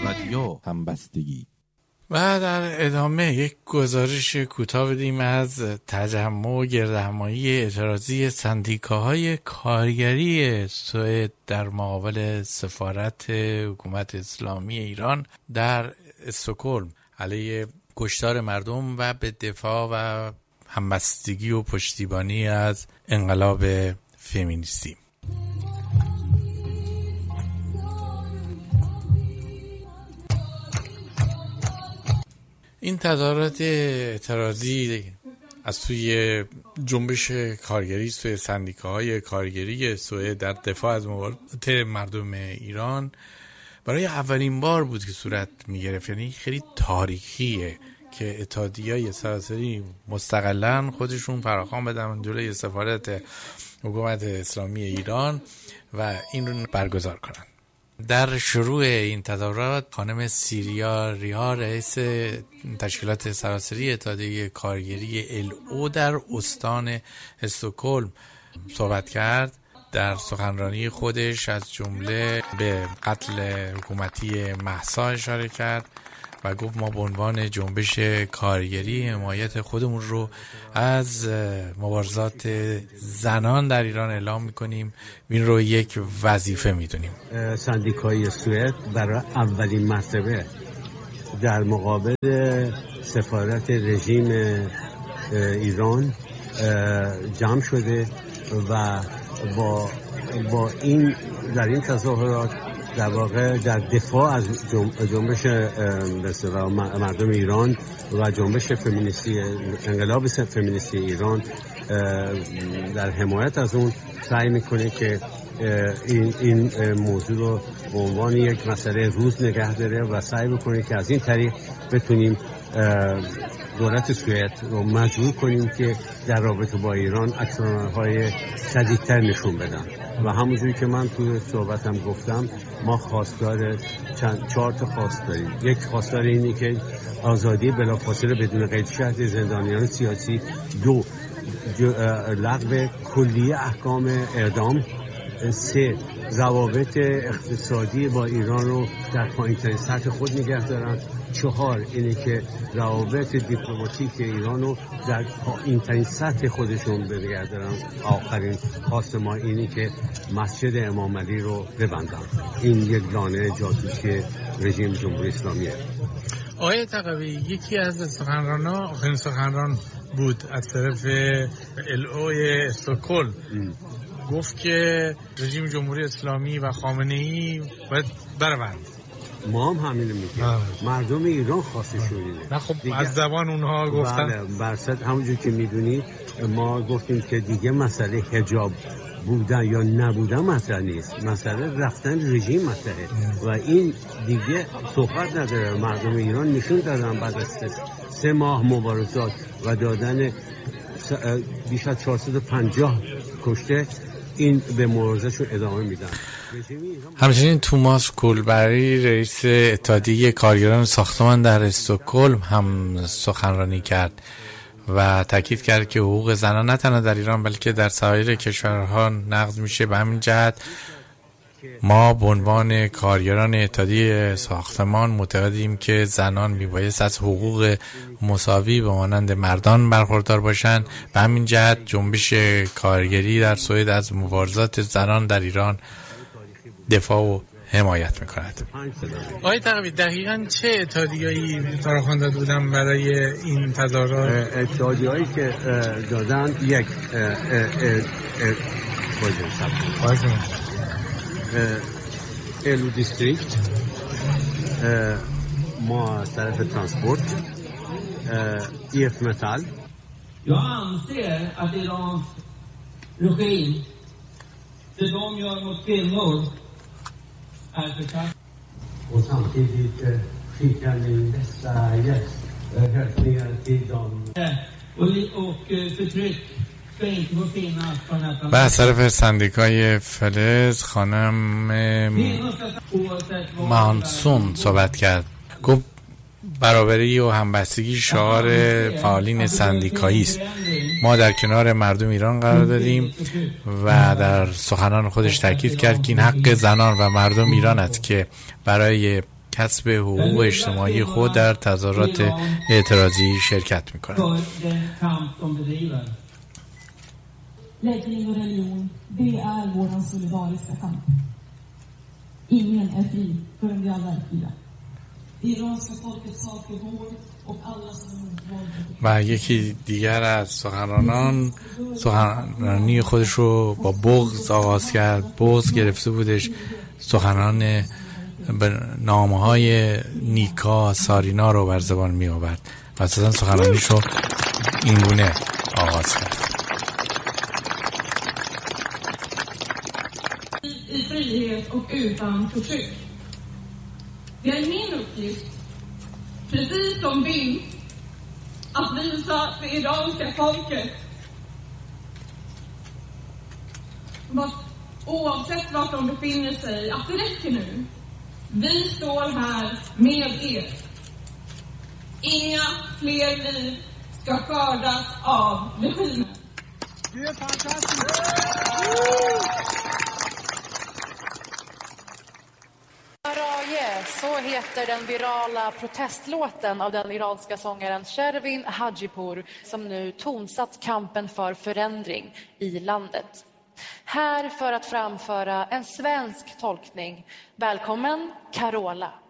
رادیو همبستگی. و در ادامه یک گزارش کوتاه بدیم از تجمع و گردهمایی اعتراضی سندیکاهای کارگری سوئد در مقابل سفارت حکومت اسلامی ایران در استکهلم علیه کشتار مردم و به دفاع و همبستگی و پشتیبانی از انقلاب فمینیستی. این تظاهرات اعتراضی از سوی جنبش کارگری سوی سندیکاهای کارگری سوئد در دفاع از مبارزات مردم ایران برای اولین بار بود که صورت می‌گرفت. یعنی خیلی تاریخیه که اتحادیه‌های سراسری مستقلاً خودشون فراخوان بدن جلوی سفارت حکومت اسلامی ایران و این رو برگزار کنن. در شروع این تظاهرات خانم سیریا ریا رئیس تشکیلات سراسری اتحادیه کارگری LO در استان استکهلم صحبت کرد. در سخنرانی خودش از جمله به قتل حکومتی مهسا اشاره کرد و گفت ما به عنوان جنبش کارگری حمایت خودمون رو از مبارزات زنان در ایران اعلام میکنیم، این رو یک وظیفه میدونیم. سندیکای سوئد برای اولین مرتبه در مقابل سفارت رژیم ایران جمع شده و با این در این تظاهرات در واقع در دفاع از جنبش مردم ایران و جنبش فمینیستی انقلاب فمینیستی ایران در حمایت از اون سعی میکنه که این موضوع رو به عنوان یک مسئله روز نگه داره و سعی میکنه که از این طریق بتونیم دولت سوئد رو مجبور کنیم که در رابطه با ایران اکشن‌های شدیدتر نشون بدن. و همونجوری که من توی صحبتم گفتم ما خواستار چهار تا خواست داریم. یک خواستار اینی که آزادی بلافاصله بدون قید شرط زندانیان سیاسی، دو لغو کلی احکام اعدام، سه روابط اقتصادی با ایران رو در پایین‌ترین سطح خود نگه دارن، چهار اینه که روابط دیپلماتیک ایران رو در پایین‌ترین سطح خودشون نگه دارن. آخرین خواست ما اینه که مسجد امام علی رو ببندن. این یک دانه جاسوسی رژیم جمهوری اسلامیه. آقای تقوی، یکی از سخنرانان آخرین سخنران بود از طرف LO استکهلم، گفت که رژیم جمهوری اسلامی و خامنه‌ای باید بروند. ما هم همینو میگیم. مردم ایران خواستشون اینه. نه خب از زبان اونها گفتن. بله، برصد همونجور که میدونید ما گفتیم که دیگه مسئله حجاب بودن یا نبودن مطرح نیست، مسئله رفتن رژیم مطرحه و این دیگه صحبت نداره. مردم ایران نشون دادن بعد از 3 ماه مبارزات و دادن بیش از 450 کشته این به مبارزه‌شون ادامه میدن. همچنین توماس کولبری رئیس اتحادیه کارگران ساختمان در استکهلم هم سخنرانی کرد و تاکید کرد که حقوق زنان نه تنها در ایران بلکه در سایر کشورها نقض میشه. به همین جهت ما به عنوان کارگران اتحادیه ساختمان معتقدیم که زنان میبایست از حقوق مساوی به مانند مردان برخوردار باشند. به همین جهت جنبش کارگری در سوئد از مبارزات زنان در ایران دفاع و حمایت میکند. آقای تقوی، دقیقاً چه اتحادیه‌ای فراخوان داده بودن برای این تظاهرات؟ اتحادیه‌ای که دادن یک LO دیستریکت، ما از طرف ترانسپورت، EF متال. Jag anser att Irans regim det de gör mot kvinnor är förkastligt. Och samtidigt skickar ni dessa hälsningar till dem. Och förtryck ska inte få finnas på nästan. و از طرف سندیکای فلز خانم مانسون صحبت کرد. گفت برابری و همبستگی شعار فعالین سندیکایی است. ما در کنار مردم ایران قرار داریم و در سخنان خودش تاکید کرد که این حق زنان و مردم ایران است که برای کسب حقوق اجتماعی خود در تظاهرات اعتراضی شرکت میکنند. för den kamp de bedriver. Läggning och religion, det är vår solidariska kamp. Ingen är fri förrän vi alla är fria. Iranska folkets sak är vår och alla som är mot våld. و یکی دیگر از سخنرانان سخنرانی خودش رو با بغض آغاز کرد. بغض گرفته بودش سخنان به نامه‌های نیکا سارینا رو بر زبان می آورد و اصلا سخنرانیش رو اینگونه آغاز کرد. I frihet och utan förtryck. Det är min uppgift, precis som din, att visa det iranska folket oavsett vart de befinner sig, att det räcker nu. Vi står här med er. Inga fler liv ska skördas av regimen. Det är fantastiskt! Så heter den virala protestlåten av den iranska sångaren Shervin Hajipour som nu tonsatt kampen för förändring i landet. Här för att framföra en svensk tolkning. Välkommen Carola.